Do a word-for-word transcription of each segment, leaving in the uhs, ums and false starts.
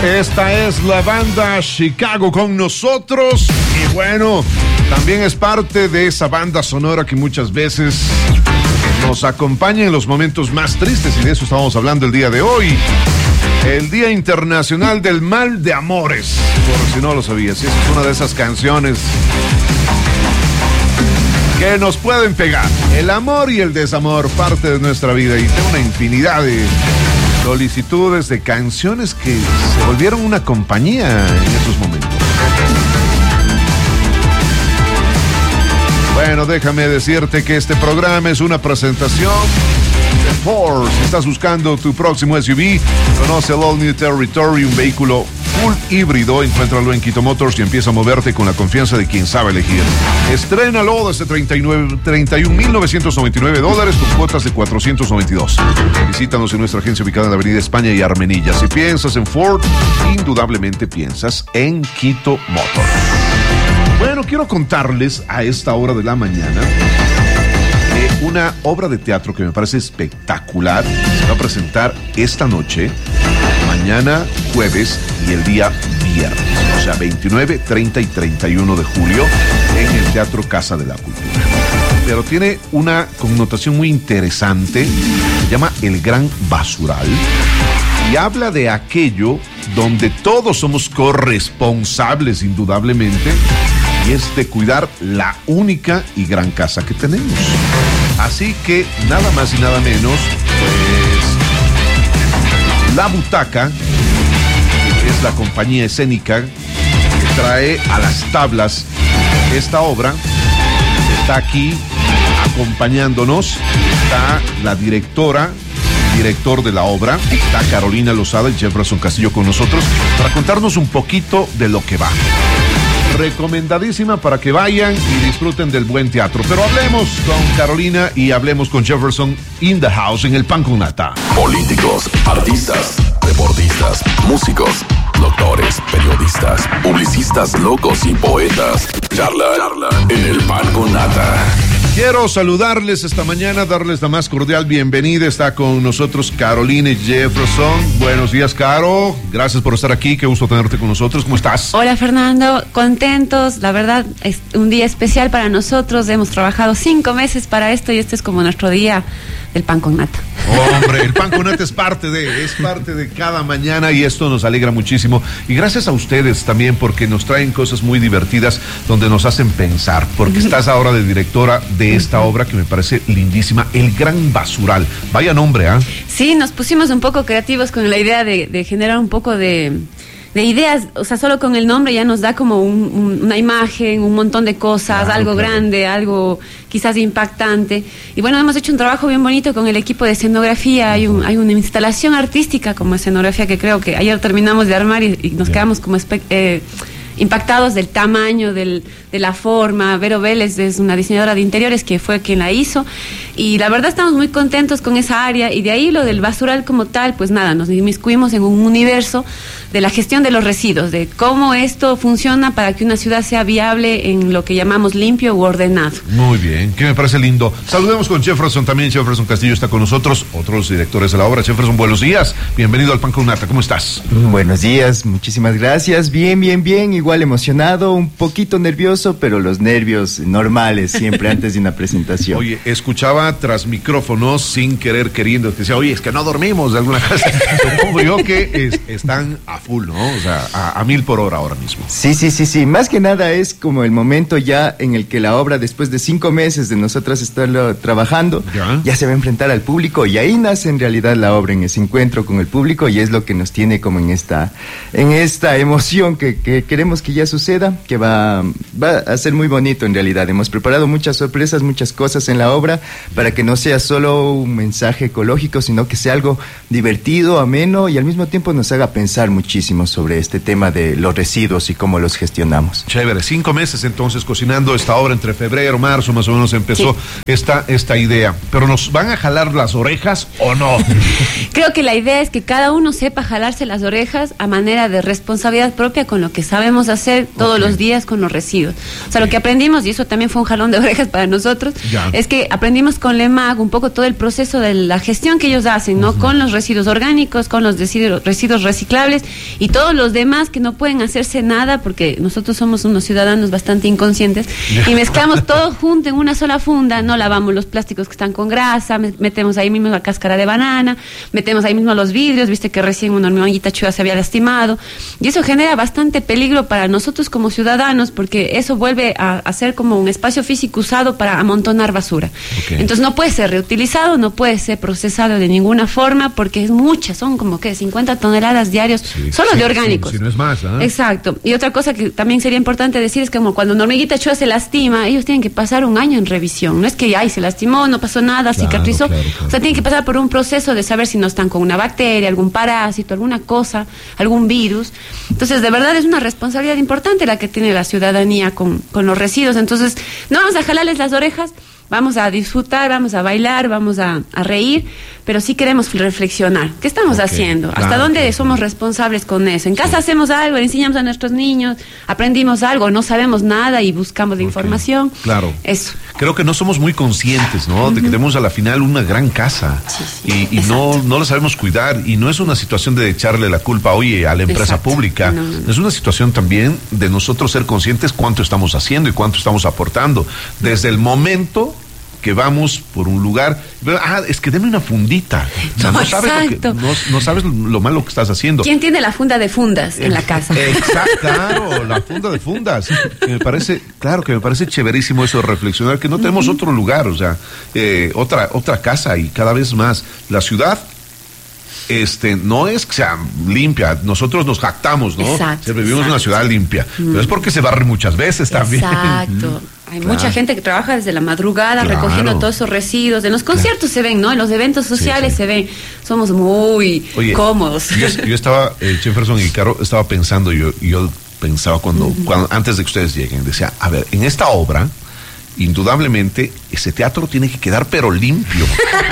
Esta es la banda Chicago con nosotros y bueno, también es parte de esa banda sonora que muchas veces nos acompaña en los momentos más tristes y de eso estamos hablando el día de hoy. El Día Internacional del Mal de Amores, por si no lo sabías, esa es una de esas canciones que nos pueden pegar. El amor y el desamor, parte de nuestra vida, y tengo una infinidad de solicitudes de canciones que se volvieron una compañía en esos momentos. Bueno, déjame decirte que este programa es una presentación de Ford. Si estás buscando tu próximo S U V, conoce el All New Territory, un vehículo full híbrido. Encuéntralo en Quito Motors y empieza a moverte con la confianza de quien sabe elegir. Estrénalo desde treinta y un mil novecientos noventa y nueve dólares con cuotas de cuatrocientos noventa y dos. Visítanos en nuestra agencia ubicada en la Avenida España y Armenilla. Si piensas en Ford, indudablemente piensas en Quito Motors. Bueno, quiero contarles a esta hora de la mañana de una obra de teatro que me parece espectacular. Se va a presentar esta noche, mañana jueves y el día viernes, o sea, veintinueve, treinta y treinta y uno de julio en el Teatro Casa de la Cultura. Pero tiene una connotación muy interesante, se llama El Gran Basural y habla de aquello donde todos somos corresponsables indudablemente, y es de cuidar la única y gran casa que tenemos. Así que nada más y nada menos, pues La Butaca, que es la compañía escénica que trae a las tablas esta obra, está aquí acompañándonos. Está la directora, director de la obra, está Carolina Lozada y Jefferson Castillo con nosotros para contarnos un poquito de lo que va. Recomendadísima para que vayan y disfruten del buen teatro. Pero hablemos con Carolina y hablemos con Jefferson in the house en el Pan con Nata. Políticos, artistas, deportistas, músicos, doctores, periodistas, publicistas, locos y poetas. Charla, charla en el Pan con Nata. Quiero saludarles esta mañana, darles la más cordial bienvenida. Está con nosotros Carolina y Jefferson. Buenos días, Caro. Gracias por estar aquí. Qué gusto tenerte con nosotros. ¿Cómo estás? Hola, Fernando. Contentos. La verdad, es un día especial para nosotros. Hemos trabajado cinco meses para esto y este es como nuestro día del Pan con Nata. Hombre, el Pan con Nata es parte de, es parte de cada mañana y esto nos alegra muchísimo. Y gracias a ustedes también porque nos traen cosas muy divertidas donde nos hacen pensar. Porque estás ahora de directora de esta obra que me parece lindísima, El Gran Basural. Vaya nombre, ¿ah? ¿eh? Sí, nos pusimos un poco creativos con la idea de, de generar un poco de... de ideas, o sea, solo con el nombre ya nos da como un, un, una imagen, un montón de cosas, claro, algo claro. grande, algo quizás impactante. Y bueno, hemos hecho un trabajo bien bonito con el equipo de escenografía. Hay, un, hay una instalación artística como escenografía que creo que ayer terminamos de armar y, y nos yeah. quedamos como espe- eh, impactados del tamaño, del, de la forma. Vero Vélez es una diseñadora de interiores que fue quien la hizo y la verdad estamos muy contentos con esa área y de ahí lo del basural como tal, pues nada, nos inmiscuimos en un universo de la gestión de los residuos, de cómo esto funciona para que una ciudad sea viable en lo que llamamos limpio u ordenado. Muy bien, que me parece lindo. Saludemos con Jefferson también. Jefferson Castillo está con nosotros, otros directores de la obra. Jefferson, buenos días, bienvenido al Pan con Nata, ¿cómo estás? Buenos días, muchísimas gracias, bien, bien, bien, igual emocionado, un poquito nervioso, pero los nervios normales siempre antes de una presentación. Oye, escuchaba tras micrófonos, sin querer queriendo, que decía, oye, es que no dormimos de alguna cosa. Supongo yo que es, están a full, ¿no? O sea, a, a mil por hora ahora mismo. Sí, sí, sí, sí. Más que nada es como el momento ya en el que la obra, después de cinco meses de nosotras estarlo trabajando, ya, ya se va a enfrentar al público y ahí nace en realidad la obra, en ese encuentro con el público y es lo que nos tiene como en esta, en esta emoción que, que queremos que ya suceda, que va, va a ser muy bonito en realidad. Hemos preparado muchas sorpresas, muchas cosas en la obra para que no sea solo un mensaje ecológico, sino que sea algo divertido, ameno y al mismo tiempo nos haga pensar muchísimo sobre este tema de los residuos y cómo los gestionamos. Chévere, cinco meses entonces cocinando esta obra, entre febrero, marzo más o menos empezó sí. esta, esta idea, pero ¿nos van a jalar las orejas o no? Creo que la idea es que cada uno sepa jalarse las orejas a manera de responsabilidad propia con lo que sabemos podemos hacer todos okay. los días con los residuos. O sea, sí. lo que aprendimos, y eso también fue un jalón de orejas para nosotros, ya. es que aprendimos con LEMAG un poco todo el proceso de la gestión que ellos hacen, ¿no? Uh-huh. Con los residuos orgánicos, con los residuos, residuos reciclables y todos los demás que no pueden hacerse nada porque nosotros somos unos ciudadanos bastante inconscientes y mezclamos todo junto en una sola funda, no lavamos los plásticos que están con grasa, metemos ahí mismo la cáscara de banana, metemos ahí mismo los vidrios, viste que recién una hormiguita chuda se había lastimado, y eso genera bastante peligro para nosotros como ciudadanos, porque eso vuelve a, a ser como un espacio físico usado para amontonar basura. Okay. Entonces no puede ser reutilizado, no puede ser procesado de ninguna forma, porque es mucha, son como que cincuenta toneladas diarios, sí, solo sí, de orgánicos. Si, si no es más, ¿eh? Exacto. Y otra cosa que también sería importante decir es que como cuando una hormiguita chuda se lastima, ellos tienen que pasar un año en revisión. No es que, ay, se lastimó, no pasó nada, claro, cicatrizó. Claro, claro, o sea, tienen que pasar por un proceso de saber si no están con una bacteria, algún parásito, alguna cosa, algún virus. Entonces, de verdad es una responsabilidad importante la que tiene la ciudadanía con, con los residuos. Entonces, no vamos a jalarles las orejas, vamos a disfrutar, vamos a bailar, vamos a, a reír, pero sí queremos reflexionar. ¿Qué estamos okay, haciendo? ¿Hasta claro, dónde claro. somos responsables con eso? En casa sí. hacemos algo, le enseñamos a nuestros niños, aprendimos algo, no sabemos nada y buscamos la okay. información. Claro. Eso. Creo que no somos muy conscientes, ¿no? Uh-huh. De que tenemos a la final una gran casa sí, sí, y, y no, no la sabemos cuidar, y no es una situación de echarle la culpa, oye, a la empresa exacto. pública. No, no, no. Es una situación también de nosotros ser conscientes cuánto estamos haciendo y cuánto estamos aportando. Desde el momento que vamos por un lugar, ah, es que deme una fundita. O sea, no, no, sabes lo que, no, no sabes lo malo que estás haciendo. ¿Quién tiene la funda de fundas en la casa? Exacto, claro, la funda de fundas. Que me parece, claro, que me parece chéverísimo eso de reflexionar, que no tenemos uh-huh. otro lugar, o sea, eh, otra, otra casa, y cada vez más la ciudad. Este, no es que sea limpia, nosotros nos jactamos, ¿no? Exacto, Siempre vivimos exacto. en una ciudad limpia, mm. pero es porque se barre muchas veces también. Exacto. Hay claro. mucha gente que trabaja desde la madrugada claro. recogiendo todos esos residuos. En los conciertos claro. se ven, ¿no? En los eventos sociales sí, sí. se ven. Somos muy Oye, cómodos. Yo, yo estaba, eh, Jefferson y Caro, estaba pensando, yo, yo pensaba cuando, uh-huh. cuando, antes de que ustedes lleguen, decía, a ver, en esta obra, indudablemente, ese teatro tiene que quedar pero limpio.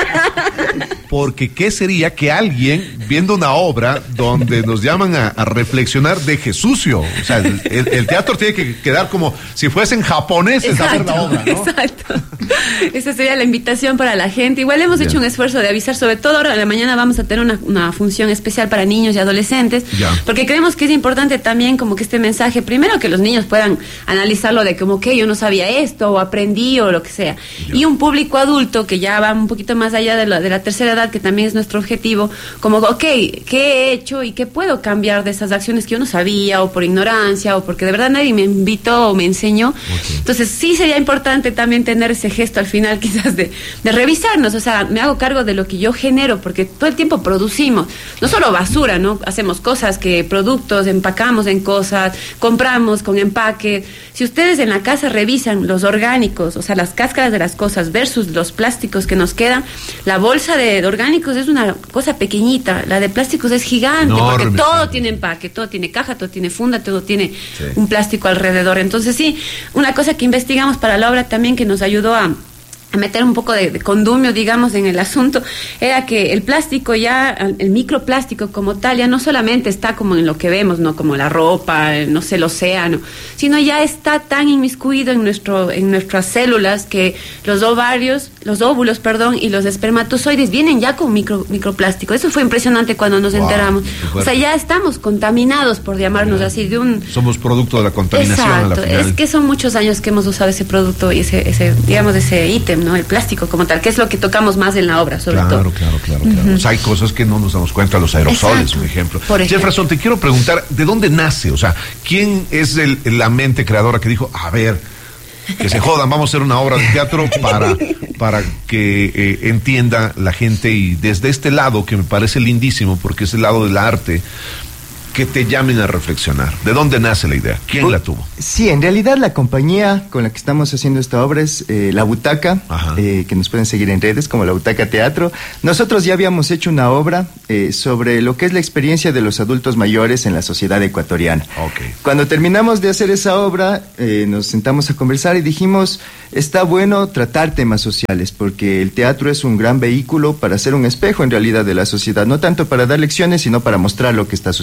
Porque ¿qué sería que alguien viendo una obra donde nos llaman a, a reflexionar deje sucio? O sea, el, el, el teatro tiene que quedar como si fuesen japoneses exacto, a ver la obra, ¿no? Exacto. Esa sería la invitación para la gente. Igual hemos Bien. hecho un esfuerzo de avisar, sobre todo ahora en la mañana vamos a tener una, una función especial para niños y adolescentes, ya. porque creemos que es importante también como que este mensaje, primero que los niños puedan analizarlo de como que yo no sabía esto o aprendí o lo que sea, ya. y un público adulto que ya va un poquito más allá de la, de la tercera edad, que también es nuestro objetivo, como, ok, ¿qué he hecho y qué puedo cambiar de esas acciones que yo no sabía, o por ignorancia, o porque de verdad nadie me invitó o me enseñó? Okay. Entonces sí sería importante también tener ese gesto al final quizás de, de revisarnos, o sea, me hago cargo de lo que yo genero, porque todo el tiempo producimos, no solo basura, ¿no? Hacemos cosas, que productos, empacamos en cosas, compramos con empaque. Si ustedes en la casa revisan los orgánicos, o sea, las cáscaras de las cosas versus los plásticos que nos quedan, la bolsa de orgánicos es una cosa pequeñita, la de plásticos es gigante, enorme, porque todo sí. tiene empaque, todo tiene caja, todo tiene funda, todo tiene sí. un plástico alrededor. Entonces sí, una cosa que investigamos para la obra también que nos ayudó a a meter un poco de, de condumio, digamos, en el asunto, era que el plástico ya, el microplástico como tal, ya no solamente está como en lo que vemos, no como la ropa, no sé, el océano, sino ya está tan inmiscuido en nuestro, en nuestras células que los ovarios, los óvulos, perdón, y los espermatozoides vienen ya con micro, microplástico. Eso fue impresionante cuando nos wow, enteramos. O sea, ya estamos contaminados, por llamarnos yeah. así, de un... Somos producto de la contaminación. Exacto, a la final. Es que son muchos años que hemos usado ese producto y ese, ese digamos, ese ítem, ¿no? El plástico como tal, que es lo que tocamos más en la obra, sobre claro, todo. Claro, claro, claro, claro. Uh-huh. O sea, hay cosas que no nos damos cuenta, los aerosoles, exacto, un ejemplo. Por ejemplo. Jefferson, te quiero preguntar, ¿de dónde nace? O sea, ¿quién es el, la mente creadora que dijo, a ver, que se jodan, vamos a hacer una obra de teatro para, para que eh, entienda la gente, y desde este lado, que me parece lindísimo, porque es el lado del arte, que te llamen a reflexionar? ¿De dónde nace la idea? ¿Quién pues, la tuvo? Sí, en realidad la compañía con la que estamos haciendo esta obra es eh, La Butaca, eh, que nos pueden seguir en redes como La Butaca Teatro. Nosotros ya habíamos hecho una obra eh, sobre lo que es la experiencia de los adultos mayores en la sociedad ecuatoriana. Okay. Cuando terminamos de hacer esa obra, eh, nos sentamos a conversar y dijimos, está bueno tratar temas sociales, porque el teatro es un gran vehículo para ser un espejo en realidad de la sociedad, no tanto para dar lecciones, sino para mostrar lo que está sucediendo.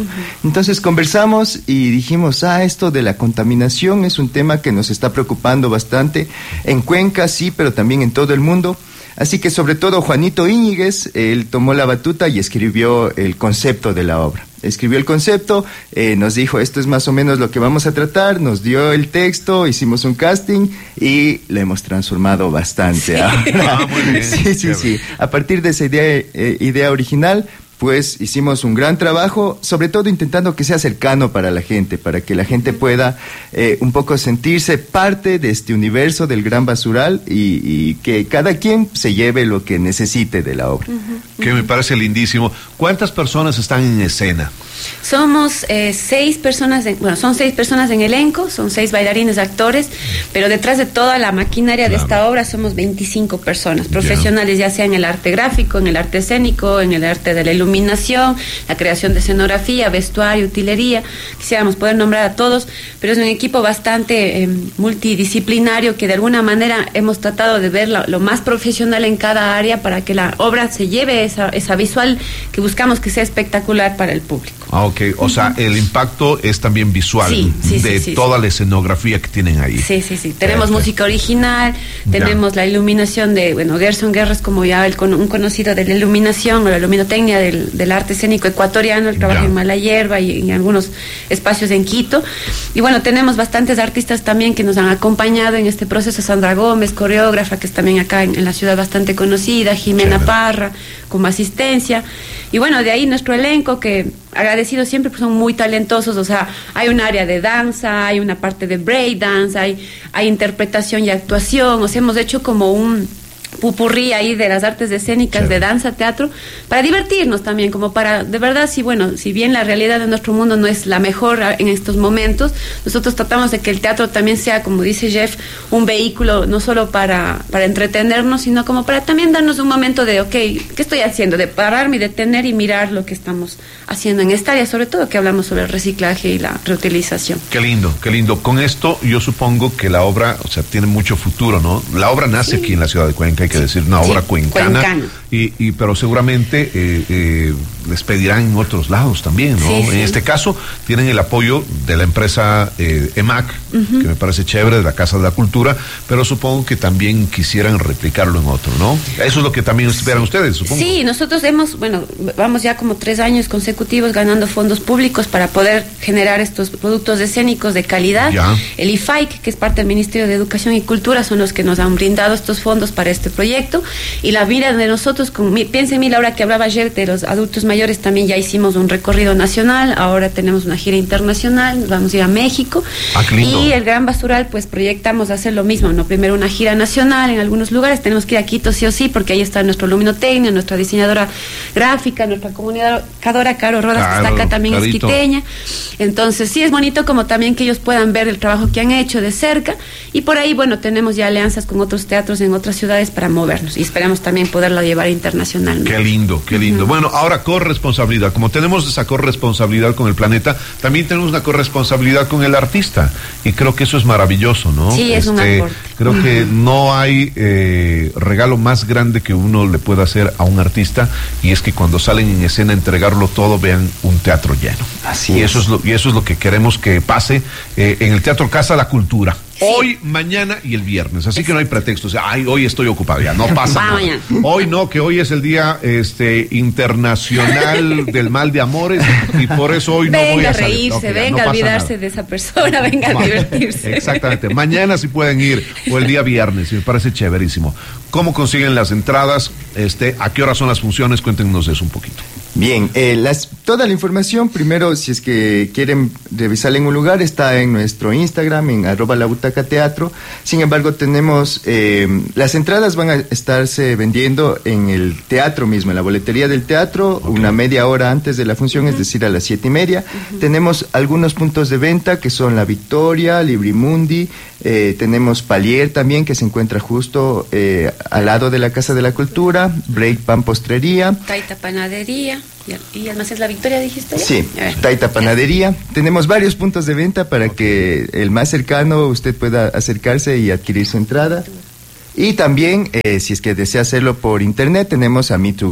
Uh-huh. Entonces conversamos y dijimos, ah, esto de la contaminación es un tema que nos está preocupando bastante en Cuenca, sí, pero también en todo el mundo. Así que sobre todo Juanito Íñiguez, él tomó la batuta y escribió el concepto de la obra. Escribió el concepto, eh, nos dijo, esto es más o menos lo que vamos a tratar, nos dio el texto, hicimos un casting y lo hemos transformado bastante. Sí. Ah, muy bien. Sí, sí, sí. A partir de esa idea, eh, idea original, pues hicimos un gran trabajo, sobre todo intentando que sea cercano para la gente, para que la gente pueda eh, un poco sentirse parte de este universo del Gran Basural y, y que cada quien se lleve lo que necesite de la obra. Uh-huh. Que me parece lindísimo. ¿Cuántas personas están en escena? Somos eh, seis personas, en, bueno, son seis personas en elenco, son seis bailarines, actores, pero detrás de toda la maquinaria claro. de esta obra somos veinticinco personas, profesionales, ya, ya sea en el arte gráfico, en el arte escénico, en el arte de la iluminación, la creación de escenografía, vestuario, utilería. Quisiéramos poder nombrar a todos, pero es un equipo bastante eh, multidisciplinario que de alguna manera hemos tratado de ver lo, lo más profesional en cada área para que la obra se lleve esa, esa visual que buscamos que sea espectacular para el público. Ah, ok. O sea, el impacto es también visual sí, sí, de sí, sí, toda sí. la escenografía que tienen ahí. Sí, sí, sí. Tenemos Perfecto. música original, tenemos ya. la iluminación de, bueno, Gerson Guerras, como ya el, un conocido de la iluminación o la luminotecnia del, del arte escénico ecuatoriano, él trabaja ya. en Malayerba y en algunos espacios en Quito. Y bueno, tenemos bastantes artistas también que nos han acompañado en este proceso. Sandra Gómez, coreógrafa, que es también acá en, en la ciudad bastante conocida, Jimena Chévere. Parra, como asistencia. Y bueno, de ahí nuestro elenco, que agradecidos siempre, pues son muy talentosos, o sea, hay un área de danza, hay una parte de breakdance, hay, hay interpretación y actuación, o sea, hemos hecho como un pupurrí ahí de las artes escénicas, sí. de danza, teatro, para divertirnos también, como para, de verdad, sí, bueno, si bien la realidad de nuestro mundo no es la mejor en estos momentos, nosotros tratamos de que el teatro también sea, como dice Jeff, un vehículo no solo para, para entretenernos, sino como para también darnos un momento de, ok, ¿qué estoy haciendo? De pararme y detener y mirar lo que estamos haciendo en esta área, sobre todo que hablamos sobre el reciclaje y la reutilización. Qué lindo, qué lindo. Con esto yo supongo que la obra, o sea, tiene mucho futuro, ¿no? La obra nace sí. aquí en la ciudad de Cuenca, hay que decir, una obra sí, cuencana, cuencana. Y, y, pero seguramente eh, eh, les pedirán en otros lados también, ¿no? Sí, sí. En este caso tienen el apoyo de la empresa eh, E M A C, uh-huh. que me parece chévere, de la Casa de la Cultura, pero supongo que también quisieran replicarlo en otro, ¿no? Eso es lo que también esperan ustedes, supongo. Sí, nosotros hemos, bueno, vamos ya como tres años consecutivos ganando fondos públicos para poder generar estos productos escénicos de calidad. Ya. El I F A I C, que es parte del Ministerio de Educación y Cultura, son los que nos han brindado estos fondos para este proyecto. Y la vida de nosotros, con mi, piensa en mí, Laura, que hablaba ayer de los adultos mayores, también ya hicimos un recorrido nacional, ahora tenemos una gira internacional, nos vamos a ir a México. Ah, qué lindo. Y el Gran Basural, pues proyectamos hacer lo mismo, ¿no? Primero una gira nacional en algunos lugares, tenemos que ir a Quito sí o sí, porque ahí está nuestro luminotecnia, nuestra diseñadora gráfica, nuestra comunicadora Caro Rodas, claro, que está acá también es quiteña. Entonces sí es bonito como también que ellos puedan ver el trabajo que han hecho de cerca, y por ahí, bueno, tenemos ya alianzas con otros teatros en otras ciudades para movernos, y esperamos también poderla llevar internacionalmente. Qué lindo, qué lindo. Uh-huh. Bueno, ahora corresponsabilidad. Como tenemos esa corresponsabilidad con el planeta, también tenemos una corresponsabilidad con el artista, y creo que eso es maravilloso, ¿no? Sí, es este, un aporte. Creo uh-huh. que no hay eh, regalo más grande que uno le pueda hacer a un artista, y es que cuando salen en escena a entregarlo todo, vean un teatro lleno. Así y es. Eso es lo, y eso es lo que queremos que pase eh, en el Teatro Casa La Cultura. Sí. Hoy, mañana y el viernes, así que no hay pretextos. Ay, hoy estoy ocupado, ya no pasa nada. Mañana. Hoy no, que hoy es el día este internacional del mal de amores, y por eso hoy no venga voy a salir. Reírse, okay, venga no a olvidarse nada. De esa persona, venga a divertirse. Exactamente, mañana sí pueden ir, o el día viernes, y me parece chéverísimo. ¿Cómo consiguen las entradas? Este, ¿a qué hora son las funciones? Cuéntenos eso un poquito. Bien, eh, las, toda la información, primero, si es que quieren revisarla en un lugar, está en nuestro Instagram, en arroba la butaca teatro. Sin embargo, tenemos, eh, las entradas van a estarse vendiendo en el teatro mismo, en la boletería del teatro, okay. una media hora antes de la función, uh-huh. es decir, a las siete y media. Uh-huh. Tenemos algunos puntos de venta, que son La Victoria, Librimundi, eh, tenemos Palier también, que se encuentra justo eh, al lado de la Casa de la Cultura, Break Pan Postrería. Taita Panadería. ¿Y Almacén La Victoria dijiste? Sí, Taita Panadería. Tenemos varios puntos de venta para okay. que el más cercano usted pueda acercarse y adquirir su entrada. Y también, eh, si es que desea hacerlo por internet, tenemos a Me to Go.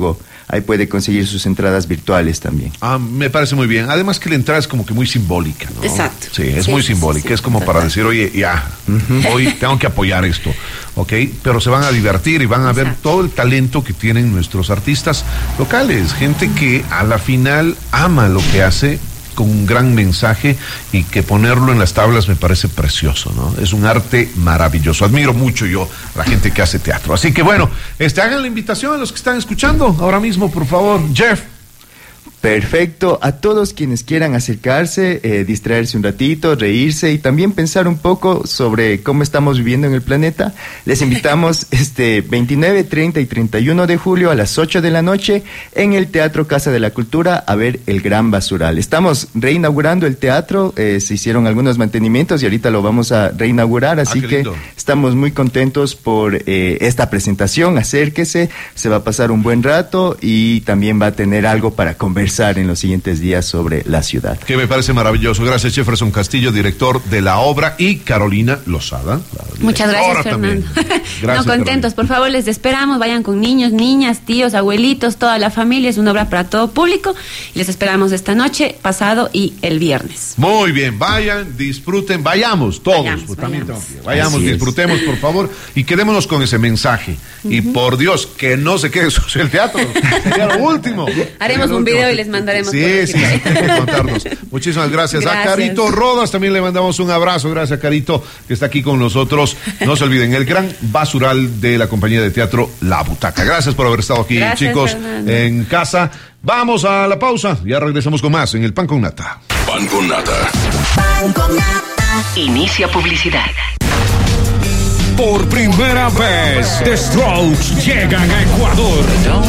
ahí puede conseguir sus entradas virtuales también. Ah, me parece muy bien. Además que la entrada es como que muy simbólica, ¿no? Exacto. Sí, es sí, muy sí, simbólica. sí, es como total. para decir, oye, ya, uh-huh. hoy tengo que apoyar esto, ¿ok? Pero se van a divertir y van a ver Exacto. todo el talento que tienen nuestros artistas locales. Gente que a la final ama lo que hace, con un gran mensaje, y que ponerlo en las tablas me parece precioso, ¿no? Es un arte maravilloso. Admiro mucho yo a la gente que hace teatro. Así que bueno, este, hagan la invitación a los que están escuchando ahora mismo, por favor. Jeff. Perfecto, a todos quienes quieran acercarse, eh, distraerse un ratito, reírse y también pensar un poco sobre cómo estamos viviendo en el planeta, les invitamos este veintinueve, treinta y treinta y uno de julio a las ocho de la noche en el Teatro Casa de la Cultura a ver El Gran Basural. Estamos reinaugurando el teatro, eh, se hicieron algunos mantenimientos y ahorita lo vamos a reinaugurar, así ah, que estamos muy contentos por eh, esta presentación. Acérquese, se va a pasar un buen rato y también va a tener algo para conversar en los siguientes días sobre la ciudad. Que me parece maravilloso. Gracias, Jefferson Castillo, director de la obra, y Carolina Lozada. Muchas gracias, Fernando. Gracias, no, contentos, Carolina. Por favor, les esperamos. Vayan con niños, niñas, tíos, abuelitos, toda la familia. Es una obra para todo público. Y les esperamos esta noche, pasado y el viernes. Muy bien, vayan, disfruten, vayamos todos. Vayamos, pues, también vayamos. tengo que- vayamos, Así es. disfrutemos, por favor, y quedémonos con ese mensaje. Y por Dios, que no se quede solo el teatro. Sería lo último. Haremos Sería lo un video último. y les mandaremos Sí, por sí, aquí. sí, tienen que contarnos. Muchísimas gracias. Gracias. A Carito Rodas también le mandamos un abrazo. Gracias, Carito, que está aquí con nosotros. No se olviden, el gran basural de la compañía de teatro La Butaca. Gracias por haber estado aquí, Gracias, chicos, Fernando. en casa. Vamos a la pausa. Ya regresamos con más en el Pan con Nata. Pan con nata. Pan con nata. Inicia publicidad. Por primera vez, The Strokes llegan a Ecuador.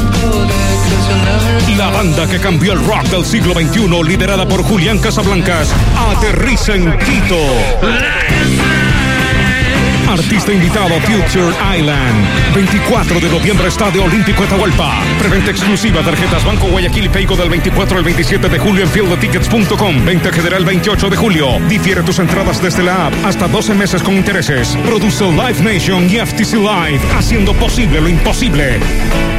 La banda que cambió el rock del siglo veintiuno, liderada por Julián Casablancas, aterriza en Quito. Artista invitado Future Island. veinticuatro de noviembre, Estadio Olímpico Atahualpa. Preventa exclusiva, tarjetas Banco Guayaquil y Peico del veinticuatro al veintisiete de julio en field tickets punto com. Venta general veintiocho de julio. Difiere tus entradas desde la app hasta doce meses con intereses. Produce Live Nation y F T C Live, haciendo posible lo imposible.